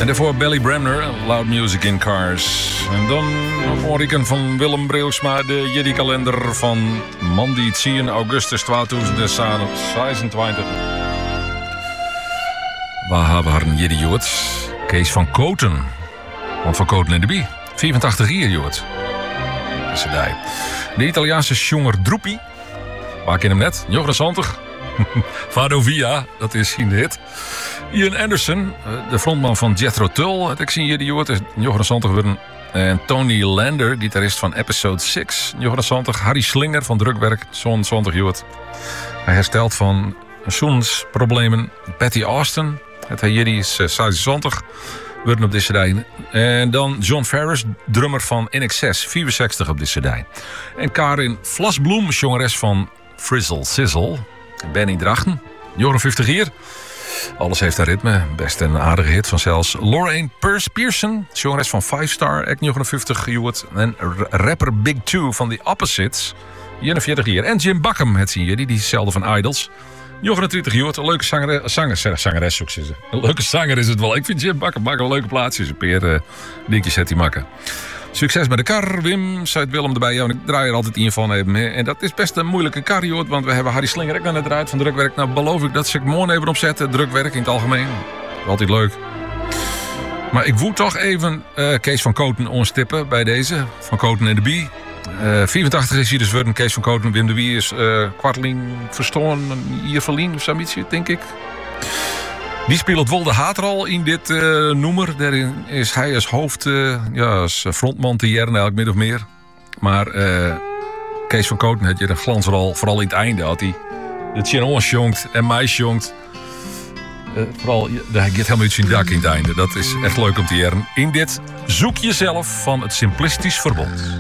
En daarvoor Belly Bremner, Loud Music in Cars. En dan hoor ik een van Willem Breusma, de Jedi-kalender van Mandy 10 augustus 2026. Waar hebben we een Jedi-jood? Kees van Koten. Want van Koten en de Bie. 84 jaar, jood. Is het hij. De Italiaanse jonger Droepie. Waar ken hem net? 79. Vado Via, dat is zijn hit. Ian Anderson, de frontman van Jethro Tull. Het ik zie hier die jood is 79 geworden. En Tony Lander, gitarist van Episode 6. 79. Harry Slinger van Drukwerk, zo'n 20 jood. Hij herstelt van zoensproblemen. Patty Austin, het hij is 76. Worden op deze cd. En dan John Ferris, drummer van INXS, 64 op deze cd. En Karin Vlasbloem, jongeres van Frizzle Sizzle. Benny Drachten, 59 hier. Alles heeft een ritme, best een aardige hit van zelfs. Lorraine Pearson, jongeres van 5 Star, ook 59 jood. En rapper Big Two van The Opposites, 41 hier. En Jim Buckham, het zien jullie, die is hetzelfde van Idols. 29 jood, een leuke zangeres ook ze. Een leuke zanger is het wel. Ik vind Jim Buckham maakt een leuke plaatsjes. Een paar dingetjes zet hij makken. Succes met de kar, Wim, zei Willem erbij. Ja, ik draai er altijd in van even. En dat is best een moeilijke kar, joh, want we hebben Harry Slinger ook net eruit van Drukwerk. Nou, beloof ik dat ze ik morgen even opzetten. Drukwerk in het algemeen. Altijd leuk. Maar ik woed toch even Kees van Koten onstippen bij deze. Van Koten en de Bie. 84 is hier dus worden Kees van Koten. Wim de Bie is kwartling verstoorn. Hier verlien of zoiets, denk ik. Die speelt Wolde Haatral in dit nummer. Daarin is hij als hoofd, als frontman te jaren eigenlijk min of meer. Maar Kees van Koten had je een glansrol, vooral in het einde had hij de Tjenons jongt en meis jongt. Vooral, hij gaat helemaal uit zijn dak in het einde. Dat is echt leuk om te jaren. In dit Zoek Jezelf van het Simplistisch Verbond.